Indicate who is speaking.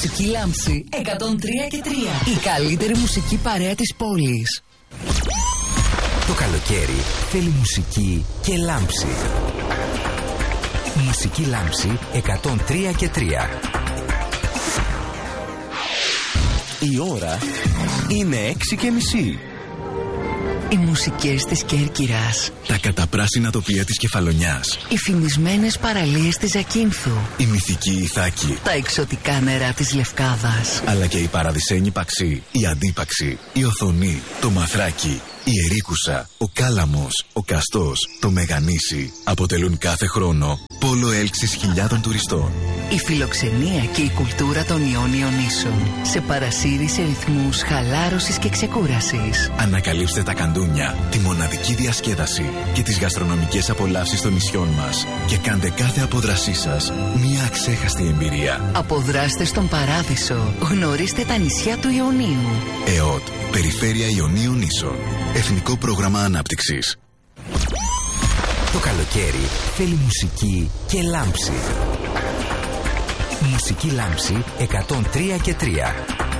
Speaker 1: Μουσική Λάμψη 103 και 3. Η καλύτερη μουσική παρέα της πόλης.
Speaker 2: Το καλοκαίρι θέλει μουσική και λάμψη. Μουσική Λάμψη 103 και 3. Η ώρα είναι 6:30.
Speaker 1: Οι μουσικές της Κέρκυρας.
Speaker 3: Τα καταπράσινα τοπία της Κεφαλονιάς.
Speaker 1: Οι φημισμένες παραλίες της Ζακίνθου.
Speaker 3: Η μυθική Ιθάκη.
Speaker 1: Τα εξωτικά νερά της Λευκάδας.
Speaker 3: Αλλά και η παραδεισένη Παξή, η Αντίπαξη, η Οθονή, το Μαθράκι, η Ερίκουσα, ο Κάλαμος, ο Καστός, το Μεγανήσι αποτελούν κάθε χρόνο πόλο έλξης χιλιάδων τουριστών.
Speaker 1: Η φιλοξενία και η κουλτούρα των Ιόνιων Νήσων σε παρασύρει σε ρυθμούς χαλάρωσης και ξεκούρασης.
Speaker 3: Ανακαλύψτε τα καντούνια, τη μοναδική διασκέδαση και τις γαστρονομικές απολαύσεις των νησιών μας και κάντε κάθε απόδρασή σας μια αξέχαστη εμπειρία.
Speaker 1: Αποδράστε στον Παράδεισο. Γνωρίστε τα νησιά του Ιωνίου.
Speaker 3: ΕΟΤ, Περιφέρεια Ιωνίων Νήσων. Εθνικό Πρόγραμμα Ανάπτυξης.
Speaker 2: Το καλοκαίρι θέλει μουσική και λάμψη. Μουσική Λάμψη 103 και 3.